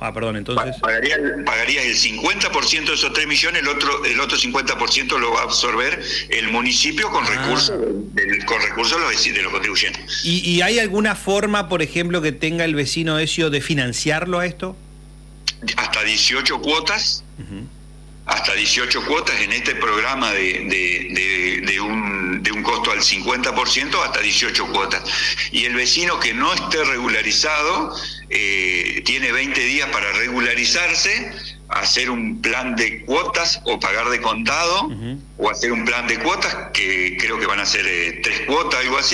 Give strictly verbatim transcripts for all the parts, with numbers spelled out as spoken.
Ah, perdón, entonces... Pagaría, pagaría el cincuenta por ciento de esos tres millones, el otro el otro cincuenta por ciento lo va a absorber el municipio con ah. recursos del, con recursos de los, de los contribuyentes. ¿Y, ¿Y hay alguna forma, por ejemplo, que tenga el vecino Ezio de financiarlo a esto? Hasta dieciocho cuotas, uh-huh. hasta dieciocho cuotas en este programa de, de, de, de, un, de un costo al cincuenta por ciento, hasta dieciocho cuotas. Y el vecino que no esté regularizado eh, tiene veinte días para regularizarse, hacer un plan de cuotas o pagar de contado, uh-huh. o hacer un plan de cuotas, que creo que van a ser eh, tres cuotas, algo así,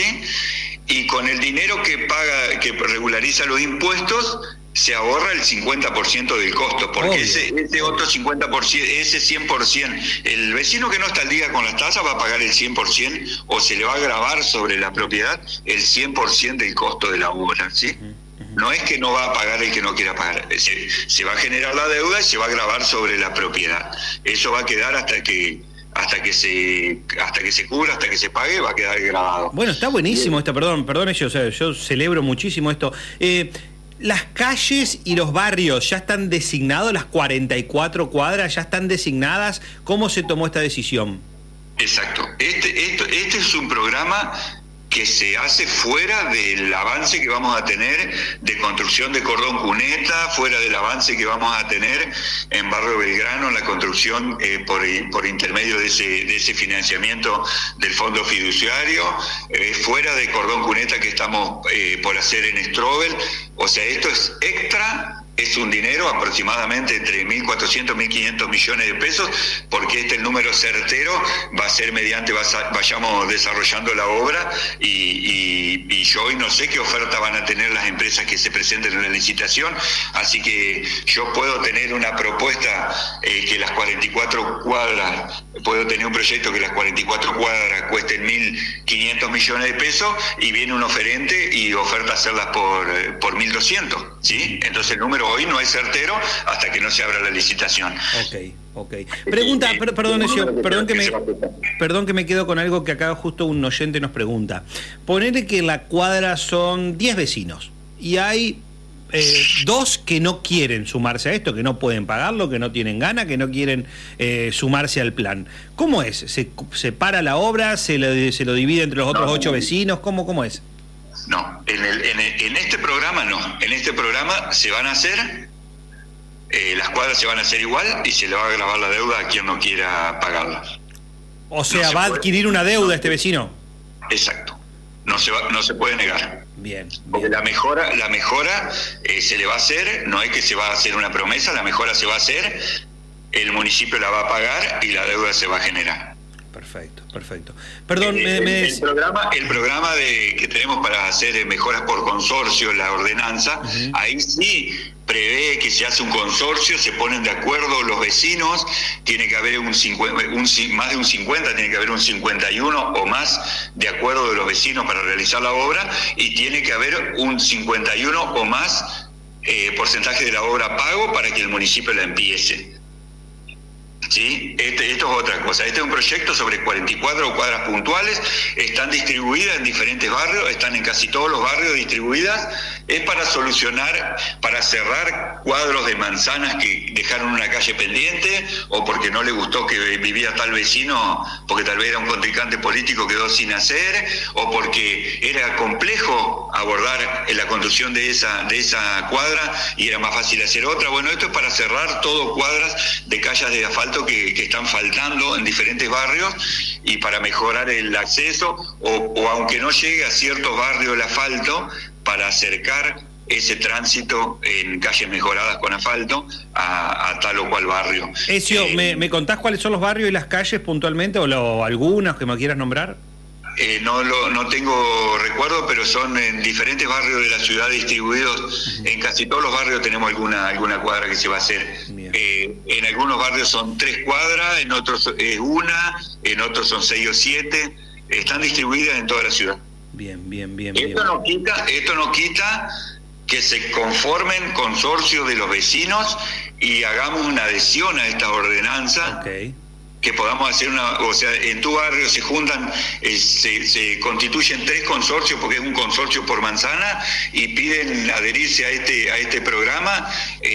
y con el dinero que paga, que regulariza los impuestos, se ahorra el cincuenta por ciento del costo, porque ese, ese otro cincuenta por ciento, ese cien por ciento, el vecino que no está al día con las tasas va a pagar el cien por ciento o se le va a gravar sobre la propiedad el cien por ciento del costo de la obra, ¿sí? No es que no va a pagar el que no quiera pagar, se, se va a generar la deuda y se va a gravar sobre la propiedad. Eso va a quedar hasta que hasta que se hasta que se cubra, hasta que se pague, va a quedar grabado. Bueno, está buenísimo esto, perdón, perdón, yo, o sea, yo celebro muchísimo esto. Eh, ¿Las calles y los barrios ya están designados, las cuarenta y cuatro cuadras ya están designadas? ¿Cómo se tomó esta decisión? Exacto. Este, esto, este es un programa que se hace fuera del avance que vamos a tener de construcción de cordón cuneta, fuera del avance que vamos a tener en Barrio Belgrano, en la construcción eh, por, por intermedio de ese, de ese financiamiento del fondo fiduciario, eh, fuera de cordón cuneta que estamos eh, por hacer en Strobel. O sea, esto es extra. Es un dinero aproximadamente entre mil cuatrocientos y mil quinientos millones de pesos, porque este el número certero va a ser mediante vayamos desarrollando la obra y, y, y yo hoy no sé qué oferta van a tener las empresas que se presenten en la licitación, así que yo puedo tener una propuesta eh, que las cuarenta y cuatro cuadras, puedo tener un proyecto que las cuarenta y cuatro cuadras cuesten mil quinientos millones de pesos y viene un oferente y oferta hacerlas por, por mil doscientos, ¿sí? Entonces el número hoy no es certero hasta que no se abra la licitación. Ok, ok. Pregunta, per, perdón, Ezio, perdón que me, perdón que me quedo con algo que acá justo un oyente nos pregunta. Ponele que en la cuadra son diez vecinos y hay eh, dos que no quieren sumarse a esto, que no pueden pagarlo, que no tienen ganas, que no quieren eh, sumarse al plan. ¿Cómo es? ¿Se separa la obra? ¿Se lo, se lo divide entre los otros no, ocho vecinos? ¿Cómo, cómo es? No, en, el, en, el, en este programa no. En este programa se van a hacer, eh, las cuadras se van a hacer igual y se le va a grabar la deuda a quien no quiera pagarlas. O sea, no va a adquirir una deuda este vecino. Exacto. No se va, no se puede negar. Bien. Porque bien. la mejora, la mejora eh, se le va a hacer, no es que se va a hacer una promesa, la mejora se va a hacer, el municipio la va a pagar y la deuda se va a generar. Perfecto, perfecto. Perdón, el, me, me... el programa, el programa de, que tenemos para hacer mejoras por consorcio, la ordenanza, uh-huh. ahí sí prevé que se hace un consorcio, se ponen de acuerdo los vecinos, tiene que haber un, cincuenta, un más de un cincuenta, tiene que haber un cincuenta y uno o más de acuerdo de los vecinos para realizar la obra, y tiene que haber un cincuenta y uno o más eh, porcentaje de la obra pago para que el municipio la empiece. ¿Sí? Este, esto es otra cosa. Este es un proyecto sobre cuarenta y cuatro cuadras puntuales, están distribuidas en diferentes barrios, están en casi todos los barrios distribuidas. Es para solucionar, para cerrar cuadros de manzanas que dejaron una calle pendiente, o porque no le gustó que vivía tal vecino, porque tal vez era un contrincante político, quedó sin hacer, o porque era complejo abordar la construcción de esa, de esa cuadra y era más fácil hacer otra. Bueno, esto es para cerrar todo cuadras de calles de asfalto Que, que están faltando en diferentes barrios y para mejorar el acceso o, o aunque no llegue a ciertos barrios el asfalto, para acercar ese tránsito en calles mejoradas con asfalto a, a tal o cual barrio. Ezio, eh, ¿me, ¿me contás cuáles son los barrios y las calles puntualmente o lo, algunas que me quieras nombrar? Eh, no lo no tengo recuerdo, pero son en diferentes barrios de la ciudad distribuidos. Uh-huh. En casi todos los barrios tenemos alguna alguna cuadra que se va a hacer. Eh, en algunos barrios son tres cuadras, en otros es una, en otros son seis o siete. Están distribuidas en toda la ciudad. Bien, bien, bien. Esto bien. no quita, esto no quita que se conformen consorcios de los vecinos y hagamos una adhesión a esta ordenanza. Okay. Que podamos hacer una, o sea, en tu barrio se juntan, eh, se, se constituyen tres consorcios, porque es un consorcio por manzana, y piden adherirse a este a este programa. Eh,